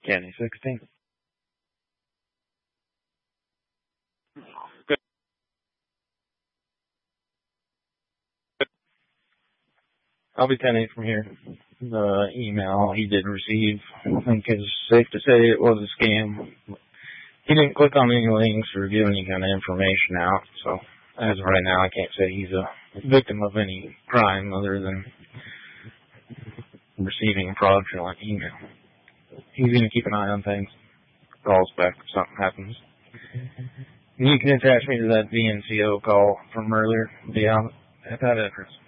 County 16. Good. I'll be 10-8 from here. The email he did receive, I think it's safe to say it was a scam. He didn't click on any links or give any kind of information out, so as of right now I can't say he's a victim of any crime other than receiving a fraudulent email. He's going to keep an eye on things. Calls back if something happens. And you can attach me to that VNCO call from earlier at that address.